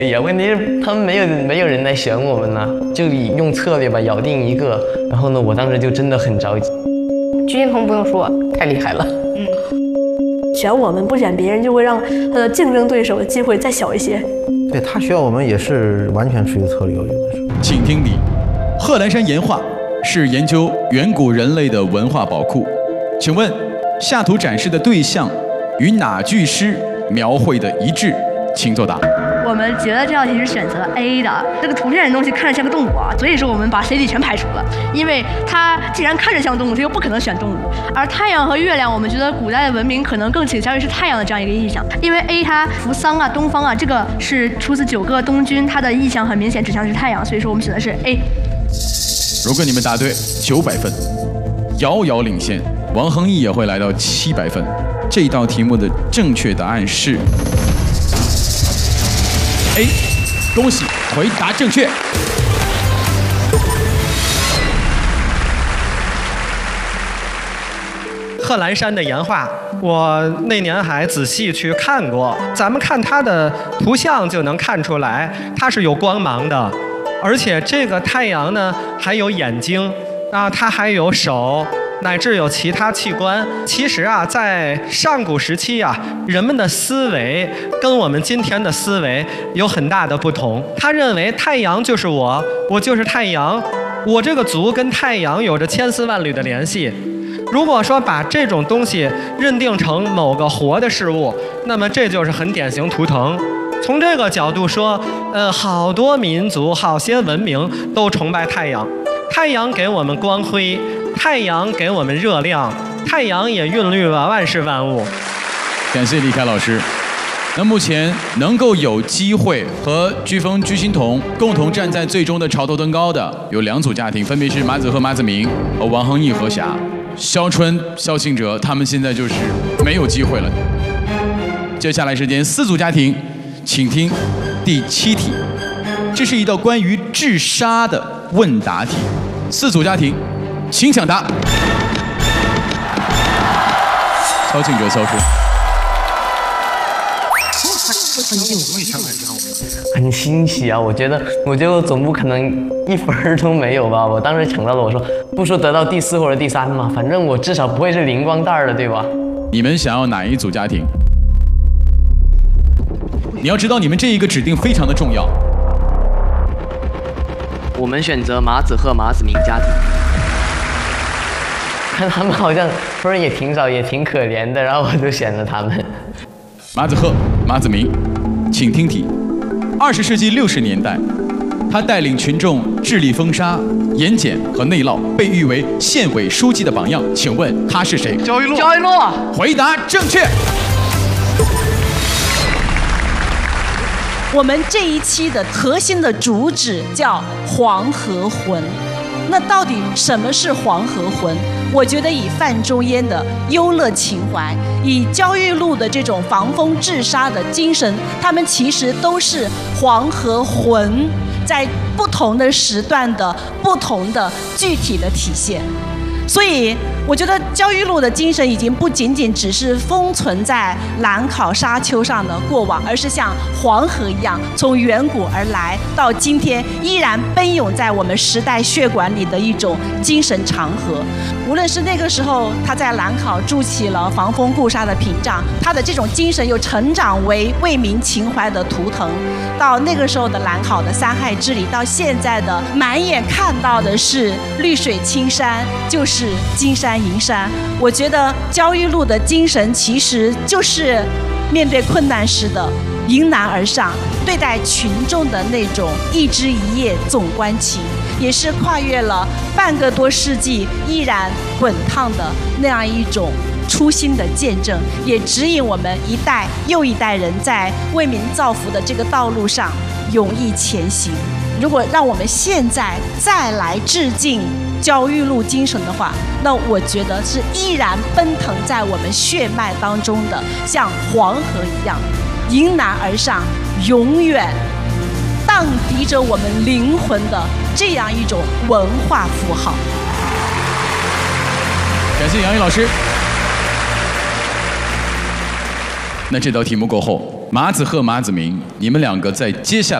呀，问题是他们没有人来选我们呢，就用策略吧，咬定一个。然后呢，我当时就真的很着急。 鞠婧祎不用说，太厉害了。 选我们不选别人，就会让他的竞争对手的机会再小一些。 对他选我们也是完全出于策略，我觉得是。 请听题：贺兰山岩画是研究远古人类的文化宝库，请问下图展示的对象与哪句诗描绘的一致？请作答。 我们觉得这道题是选择 A 的。这个图片的东西看着像个动物啊，所以说我们把 C、D 全排除了，因为它既然看着像动物，它又不可能选动物。而太阳和月亮，我们觉得古代的文明可能更倾向于是太阳的这样一个意象，因为 A 它扶桑啊、东方啊，这个是出自九歌东君，它的意象很明显指向是太阳，所以说我们选的是 A。 如果你们答对900分，遥遥领先，王恒毅也会来到700分。这道题目的正确答案是 A， 恭喜回答正确。 贺兰山的岩画，我那年还仔细去看过。咱们看它的图像就能看出来，它是有光芒的，而且这个太阳呢还有眼睛啊，它还有手，乃至有其他器官。其实啊，在上古时期啊，人们的思维跟我们今天的思维有很大的不同。他认为太阳就是我，我就是太阳，我这个族跟太阳有着千丝万缕的联系。如果说把这种东西认定成某个活的事物，那么这就是很典型图腾。从这个角度说，好多民族、好些文明都崇拜太阳。太阳给我们光辉，太阳给我们热量，太阳也孕育了万事万物。 感谢李凯老师。那目前能够有机会和鞠风、鞠欣彤共同站在最终的潮头登高的有2组家庭，分别是马子赫、马子明和王恒毅、何霞。肖春、肖庆哲，他们现在就是没有机会了。接下来时间4组家庭，请听第7题，这是一道关于治沙的问答题。4组家庭，请抢答。肖庆哲、肖春。 很欣喜啊！我觉得我总不可能1分都没有吧？我当时抢到了，我说不说得到第4或者第3嘛，反正我至少不会是灵光蛋的，对吧？ 你们想要哪一组家庭？你要知道，你们这一个指定非常的重要。 我们选择马子赫、马子明家庭。看他们好像分也挺少，也挺可怜的，然后我就选了他们。 马子赫、马子明，请听题。20世纪60年代，他带领群众治理风沙、盐碱和内涝，被誉为县委书记的榜样。请问他是谁？ 焦裕禄。 焦裕禄。 回答正确。 我们这一期的核心的主旨叫黄河魂。那到底什么是黄河魂？我觉得以范仲淹的忧乐情怀，以焦裕禄的这种防风治沙的精神，他们其实都是黄河魂在不同的时段的不同的具体的体现。所以我觉得焦裕禄的精神已经不仅仅只是封存在兰考沙丘上的过往，而是像黄河一样从远古而来，到今天依然奔涌在我们时代血管里的一种精神长河。无论是那个时候他在兰考筑起了防风固沙的屏障，他的这种精神又成长为为民情怀的图腾，到那个时候的兰考的三害治理，到现在的满眼看到的是绿水青山，就是金山银山。我觉得焦裕禄的精神其实就是面对困难时的迎难而上，对待群众的那种一枝一叶总关情，也是跨越了半个多世纪依然滚烫的那样一种初心的见证，也指引我们一代又一代人在为民造福的这个道路上勇毅前行。如果让我们现在再来致敬焦裕禄精神的话，那我觉得是依然奔腾在我们血脉当中的，像黄河一样迎难而上，永远荡涤着我们灵魂的这样一种文化符号。 感谢杨毅老师。 那这道题目过后，马子鹤、马子明，你们两个在接下来